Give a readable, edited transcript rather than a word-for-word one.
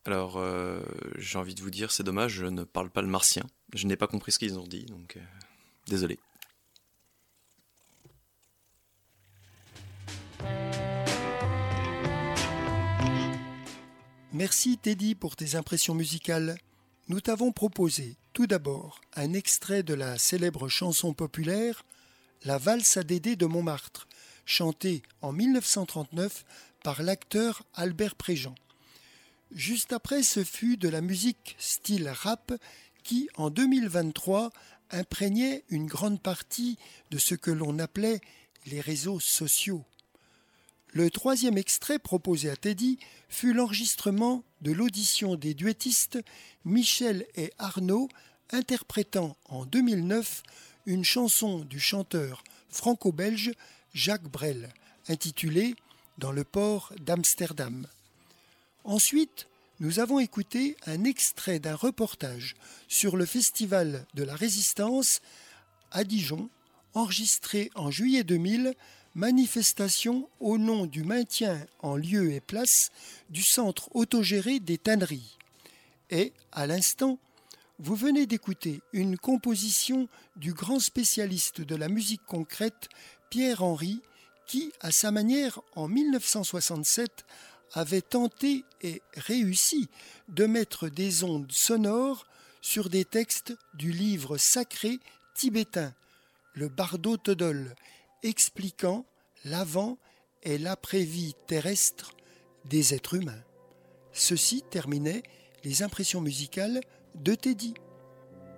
Alors, j'ai envie de vous dire, c'est dommage, je ne parle pas le martien. Je n'ai pas compris ce qu'ils ont dit, donc désolé. Merci Teddy pour tes impressions musicales. Nous t'avons proposé tout d'abord un extrait de la célèbre chanson populaire La valse à Dédé de Montmartre, chantée en 1939 par l'acteur Albert Préjean. Juste après, ce fut de la musique style rap qui, en 2023, imprégnait une grande partie de ce que l'on appelait les réseaux sociaux. Le troisième extrait proposé à Teddy fut l'enregistrement de l'audition des duettistes Michel et Arnaud interprétant en 2009 une chanson du chanteur franco-belge Jacques Brel, intitulée Dans le port d'Amsterdam. Ensuite, nous avons écouté un extrait d'un reportage sur le Festival de la Résistance à Dijon, enregistré en juillet 2000, manifestation au nom du maintien en lieu et place du centre autogéré des tanneries. Et, à l'instant, vous venez d'écouter une composition du grand spécialiste de la musique concrète, Pierre Henry, qui, à sa manière, en 1967, avait tenté et réussi de mettre des ondes sonores sur des textes du livre sacré tibétain, le Bardo Thodol, expliquant l'avant et l'après-vie terrestre des êtres humains. Ceci terminait les impressions musicales de Teddy.